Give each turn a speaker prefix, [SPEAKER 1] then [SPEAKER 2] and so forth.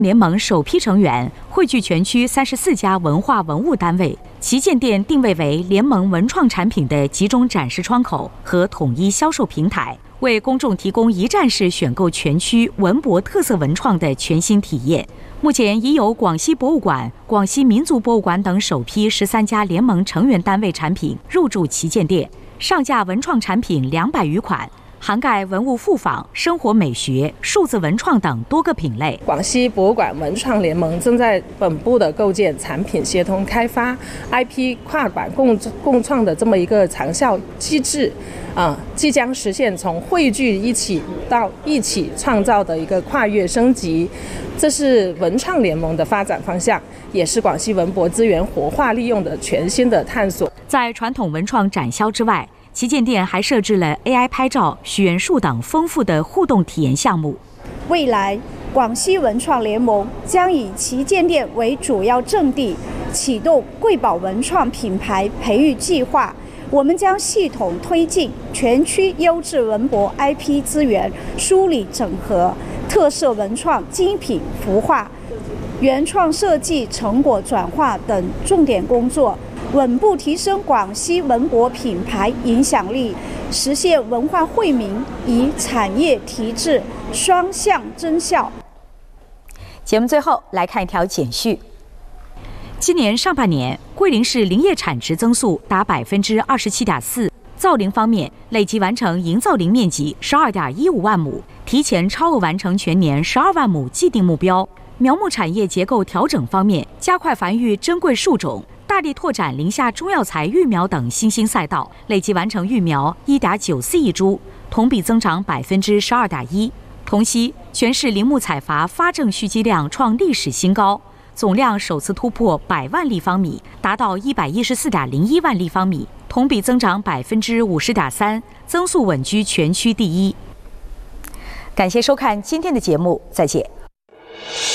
[SPEAKER 1] 联盟首批成员汇聚全区34家文化文物单位，旗舰店定位为联盟文创产品的集中展示窗口和统一销售平台，为公众提供一站式选购全区文博特色文创的全新体验。目前已有广西博物馆、广西民族博物馆等首批13家联盟成员单位产品入驻旗舰店，上架文创产品200余款。涵盖文物复仿、生活美学、数字文创等多个品类。
[SPEAKER 2] 广西博物馆文创联盟正在本部的构建产品协同开发、IP 跨馆共创的这么一个长效机制，即将实现从汇聚一起到一起创造的一个跨越升级。这是文创联盟的发展方向，也是广西文博资源活化利用的全新的探索。
[SPEAKER 1] 在传统文创展销之外，旗舰店还设置了 AI 拍照、许愿树等丰富的互动体验项目。
[SPEAKER 3] 未来，广西文创联盟将以旗舰店为主要阵地，启动贵宝文创品牌培育计划。我们将系统推进全区优质文博 IP 资源梳理整合、特色文创精品孵化、原创设计成果转化等重点工作，稳步提升广西文博品牌影响力，实现文化惠民与产业提质双向增效。
[SPEAKER 1] 节目最后来看一条简讯。今年上半年，桂林市林业产值增速达27.4%。造林方面，累计完成营造林面积12.15万亩，提前超额完成全年12万亩既定目标。苗木产业结构调整方面，加快繁育珍贵树种，大力拓展林下中药材育苗等新兴赛道，累计完成育苗1.94亿株，同比增长12.1%。同期，全市林木采伐发证蓄积量创历史新高，总量首次突破100万立方米，达到114.01万立方米，同比增长50.3%，增速稳居全区第一。感谢收看今天的节目，再见。